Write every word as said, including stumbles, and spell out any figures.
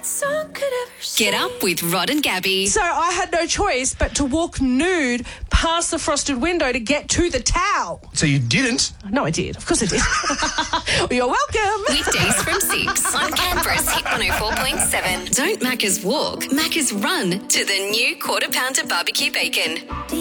that song could ever say. Get up with Rod and Gabby. So I had no choice but to walk nude past the frosted window to get to the towel. So you didn't? No, I did. Of course I did. Well, you're welcome. Weekdays from six on Canberra's Hit one oh four point seven. Don't Macca's walk, Macca's run to the new Quarter Pounder Barbecue Bacon.